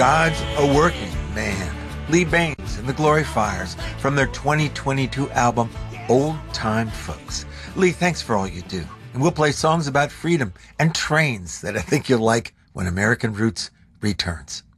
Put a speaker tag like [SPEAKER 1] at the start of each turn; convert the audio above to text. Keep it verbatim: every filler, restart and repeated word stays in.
[SPEAKER 1] God's a Working Man. Lee Baines and the Glory Fires from their twenty twenty-two album, Old Time Folks. Lee, thanks for all you do. And we'll play songs about freedom and trains that I think you'll like when American Roots returns.